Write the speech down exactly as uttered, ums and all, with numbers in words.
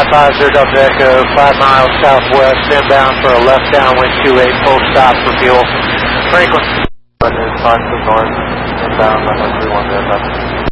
five five zero Delta Echo, five miles southwest, inbound for a left downwind two eight, full stop for fuel. Franklin. Foxtrot North, inbound, runway three one zero.